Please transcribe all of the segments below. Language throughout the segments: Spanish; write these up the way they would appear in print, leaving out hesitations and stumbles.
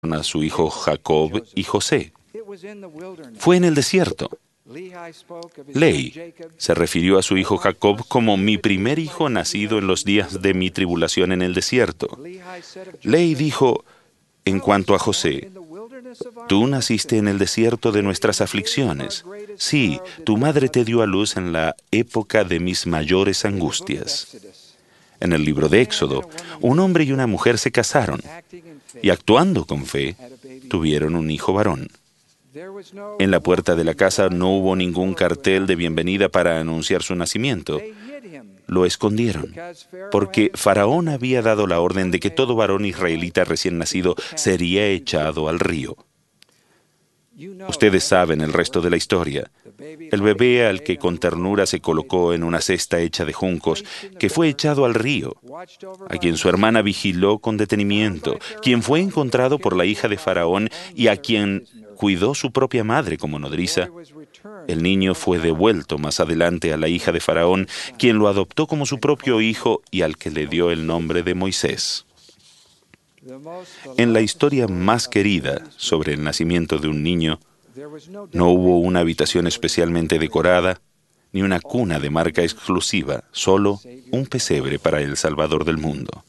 a su hijo Jacob y José. Fue en el desierto. Lehi se refirió a su hijo Jacob como mi primer hijo nacido en los días de mi tribulación en el desierto. Lehi dijo, en cuanto a José, tú naciste en el desierto de nuestras aflicciones. Sí, tu madre te dio a luz en la época de mis mayores angustias. En el libro de Éxodo, un hombre y una mujer se casaron y, actuando con fe, tuvieron un hijo varón. En la puerta de la casa no hubo ningún cartel de bienvenida para anunciar su nacimiento. Lo escondieron, porque Faraón había dado la orden de que todo varón israelita recién nacido sería echado al río. Ustedes saben el resto de la historia. El bebé al que con ternura se colocó en una cesta hecha de juncos, que fue echado al río, a quien su hermana vigiló con detenimiento, quien fue encontrado por la hija de Faraón y a quien cuidó su propia madre como nodriza. El niño fue devuelto más adelante a la hija de Faraón, quien lo adoptó como su propio hijo y al que le dio el nombre de Moisés. En la historia más querida sobre el nacimiento de un niño, no hubo una habitación especialmente decorada, ni una cuna de marca exclusiva, solo un pesebre para el Salvador del mundo.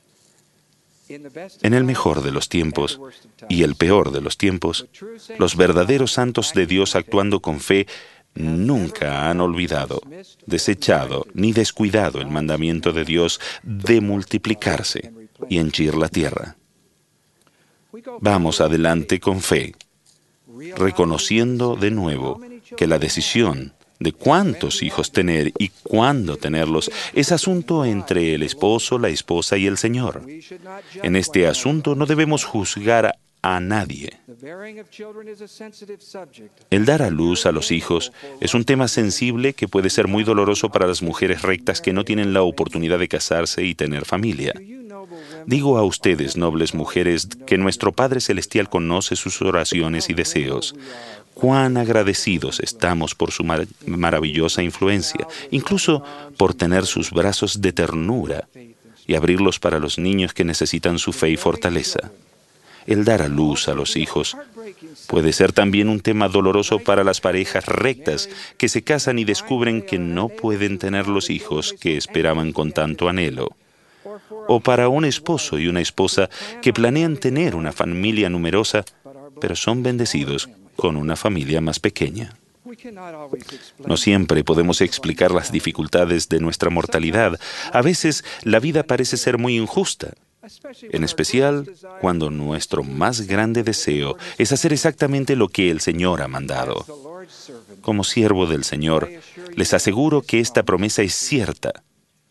En el mejor de los tiempos y el peor de los tiempos, los verdaderos santos de Dios actuando con fe nunca han olvidado, desechado ni descuidado el mandamiento de Dios de multiplicarse y henchir la tierra. Vamos adelante con fe, reconociendo de nuevo que la decisión de cuántos hijos tener y cuándo tenerlos es asunto entre el esposo, la esposa y el Señor. En este asunto no debemos juzgar a nadie. El dar a luz a los hijos es un tema sensible que puede ser muy doloroso para las mujeres rectas que no tienen la oportunidad de casarse y tener familia. Digo a ustedes, nobles mujeres, que nuestro Padre Celestial conoce sus oraciones y deseos. Cuán agradecidos estamos por su maravillosa influencia, incluso por tener sus brazos de ternura y abrirlos para los niños que necesitan su fe y fortaleza. El dar a luz a los hijos puede ser también un tema doloroso para las parejas rectas que se casan y descubren que no pueden tener los hijos que esperaban con tanto anhelo. O para un esposo y una esposa que planean tener una familia numerosa, pero son bendecidos con una familia más pequeña. No siempre podemos explicar las dificultades de nuestra mortalidad. A veces la vida parece ser muy injusta, en especial cuando nuestro más grande deseo es hacer exactamente lo que el Señor ha mandado. Como siervo del Señor, les aseguro que esta promesa es cierta.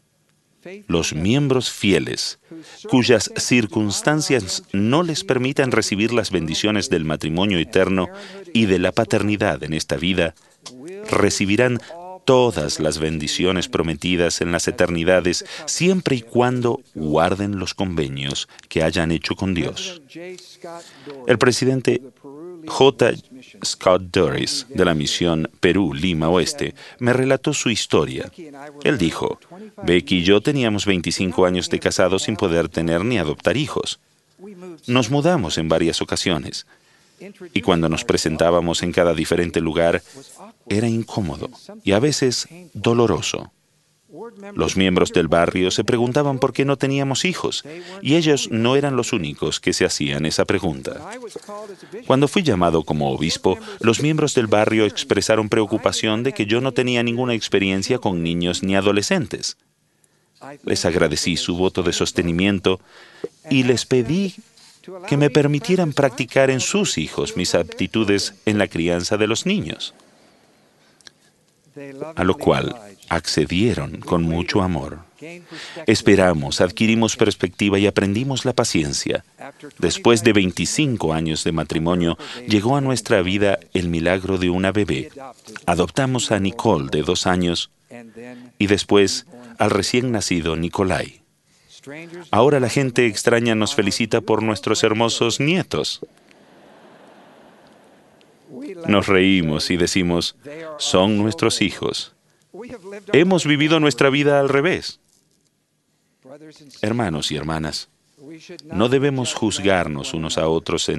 Los miembros fieles, cuyas circunstancias no les permitan recibir las bendiciones del matrimonio eterno y de la paternidad en esta vida, recibirán todas las bendiciones prometidas en las eternidades, siempre y cuando guarden los convenios que hayan hecho con Dios. El presidente J. Scott Doris, de la misión Perú-Lima Oeste, me relató su historia. Él dijo, Becky y yo teníamos 25 años de casados sin poder tener ni adoptar hijos. Nos mudamos en varias ocasiones, y cuando nos presentábamos en cada diferente lugar, era incómodo y a veces doloroso. Los miembros del barrio se preguntaban por qué no teníamos hijos, y ellos no eran los únicos que se hacían esa pregunta. Cuando fui llamado como obispo, los miembros del barrio expresaron preocupación de que yo no tenía ninguna experiencia con niños ni adolescentes. Les agradecí su voto de sostenimiento y les pedí que me permitieran practicar en sus hijos mis aptitudes en la crianza de los niños, a lo cual accedieron con mucho amor. Esperamos, adquirimos perspectiva y aprendimos la paciencia. Después de 25 años de matrimonio, llegó a nuestra vida el milagro de una bebé. Adoptamos a Nicole, de 2 años, y después al recién nacido Nicolai. Ahora la gente extraña nos felicita por nuestros hermosos nietos. Nos reímos y decimos, son nuestros hijos. Hemos vivido nuestra vida al revés. Hermanos y hermanas, No debemos juzgarnos unos a otros